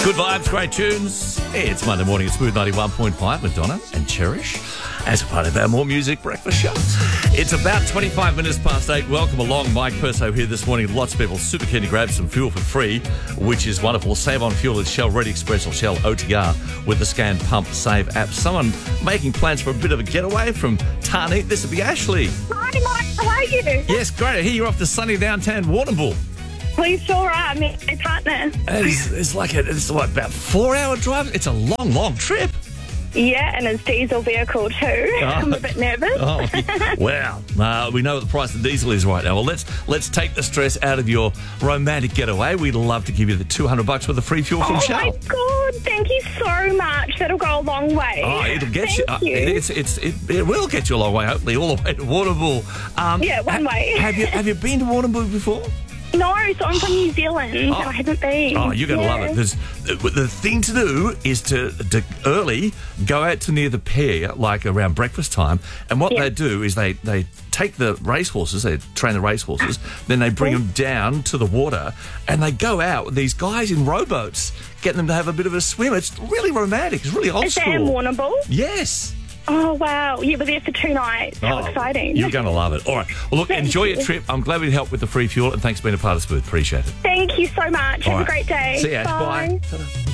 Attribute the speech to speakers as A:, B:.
A: Good vibes, great tunes. It's Monday morning at Smooth 91.5, Madonna and Cherish, as a part of our More Music breakfast show. It's about 25 minutes past 8. Welcome along. Mike Perso here this morning. Lots of people super keen to grab some fuel for free, which is wonderful. Save on fuel at Shell Ready Express or Shell OTR with the Scan Pump Save app. Someone making plans for a bit of a getaway from Tarneit. This will be Ashley.
B: Hi, Mike. How are you?
A: Yes, great. I hear you're off to sunny downtown Warrnambool.
B: We sure are. Me and my partner.
A: It's like about 4-hour drive. It's a long trip.
B: Yeah, and it's diesel vehicle too. I'm a bit nervous.
A: Well, we know what the price of diesel is right now. Well, let's take the stress out of your romantic getaway. We'd love to give you the $200 worth of free fuel from Shell.
B: Oh my God! Thank you so much. That'll go a long way.
A: Oh, it'll get you. It will get you a long way. Hopefully, all the way to Warrnambool.
B: Yeah, one way.
A: Have you been to Warrnambool before?
B: No, so I'm from New Zealand. And I haven't been.
A: Oh, you're going to love it. The thing to do is to early go out to near the pier, like around breakfast time. And what they do is they take the racehorses, they train the racehorses, then they bring them down to the water, and they go out with these guys in rowboats, getting them to have a bit of a swim. It's really romantic. It's really old school.
B: Is that in Warrnambool?
A: Yes.
B: Oh, wow. Yeah, we're there for 2 nights. How exciting.
A: You're going to love it. All right. Well, look, enjoy your trip. I'm glad we could help with the free fuel, and thanks for being a part of Smooth. Appreciate it.
B: Thank you so much. Have a great day.
A: See you, Ash.
B: Bye.
A: Bye.